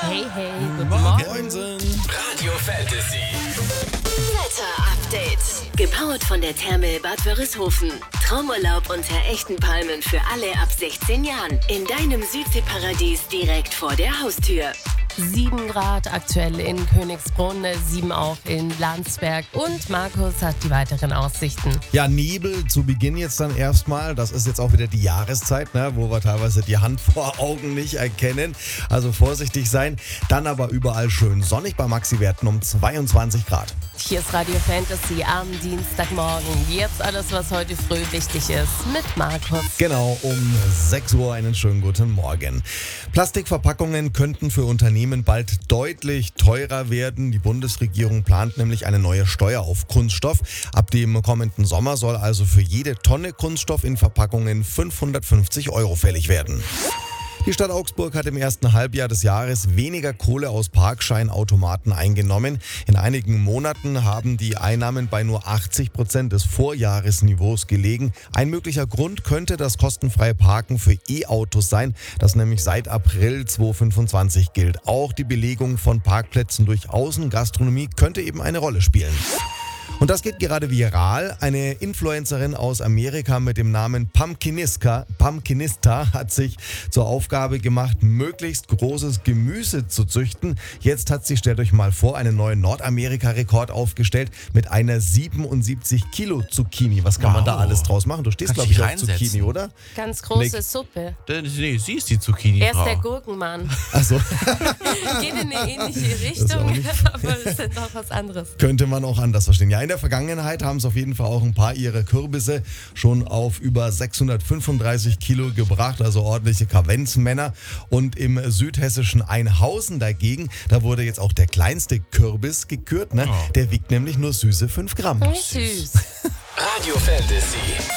Hey, hey, guten Morgen. Moinsen. Radio Fantasy. Wetter-Update. Gepowert von der Therme Bad Wörishofen. Traumurlaub unter echten Palmen für alle ab 16 Jahren. In deinem Südseeparadies direkt vor der Haustür. 7 Grad aktuell in Königsbrunn, 7 auch in Landsberg. Und Markus hat die weiteren Aussichten. Ja, Nebel zu Beginn jetzt dann erstmal. Das ist jetzt auch wieder die Jahreszeit, ne, wo wir teilweise die Hand vor Augen nicht erkennen. Also vorsichtig sein. Dann aber überall schön sonnig bei Maxi-Werten um 22 Grad. Hier ist Radio Fantasy am Dienstagmorgen. Jetzt alles, was heute früh wichtig ist, mit Markus. Genau, um 6 Uhr einen schönen guten Morgen. Plastikverpackungen könnten für Unternehmen bald deutlich teurer werden. Die Bundesregierung plant nämlich eine neue Steuer auf Kunststoff. Ab dem kommenden Sommer soll also für jede Tonne Kunststoff in Verpackungen 550 € fällig werden. Die Stadt Augsburg hat im ersten Halbjahr des Jahres weniger Kohle aus Parkscheinautomaten eingenommen. In einigen Monaten haben die Einnahmen bei nur 80% des Vorjahresniveaus gelegen. Ein möglicher Grund könnte das kostenfreie Parken für E-Autos sein, das nämlich seit April 2025 gilt. Auch die Belegung von Parkplätzen durch Außengastronomie könnte eben eine Rolle spielen. Und das geht gerade viral. Eine Influencerin aus Amerika mit dem Namen Pumpkinista hat sich zur Aufgabe gemacht, möglichst großes Gemüse zu züchten. Jetzt hat sie, stellt euch mal vor, einen neuen Nordamerika-Rekord aufgestellt mit einer 77 Kilo Zucchini. Was kann man da alles draus machen? Du stehst, glaube ich, auf Zucchini, oder? Ganz große Suppe. Nee, sie ist die Zucchini-Frau. Er ist der Gurkenmann. Also Geht in eine ähnliche Richtung, aber es ist doch was anderes. könnte man auch anders verstehen. Ja, in der Vergangenheit haben es auf jeden Fall auch ein paar ihrer Kürbisse schon auf über 635 Kilo gebracht, also ordentliche Kavenzmänner. Und im südhessischen Einhausen dagegen, da wurde jetzt auch der kleinste Kürbis gekürt, ne? Der wiegt nämlich nur süße 5 Gramm. Süß. Radio Fantasy.